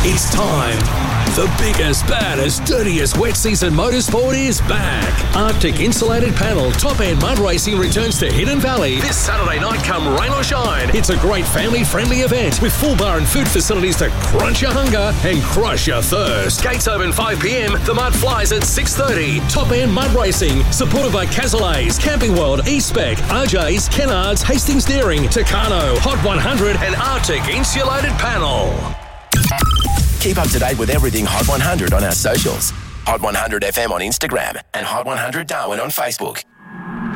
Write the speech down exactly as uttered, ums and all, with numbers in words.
It's time. The biggest, baddest, dirtiest wet season motorsport is back. Arctic Insulated Panel Top End Mud Racing returns to Hidden Valley this Saturday night come rain or shine. It's a great family-friendly event with full bar and food facilities to crunch your hunger and crush your thirst. Gates open five p.m. The mud flies at six thirty. Top End Mud Racing, supported by Cazalet's, Camping World, E-Spec, R J's, Kennards, Hastings Deering, Tucano, Hot one hundred and Arctic Insulated Panel. Keep up to date with everything Hot one hundred on our socials. Hot one hundred F M on Instagram and Hot one hundred Darwin on Facebook.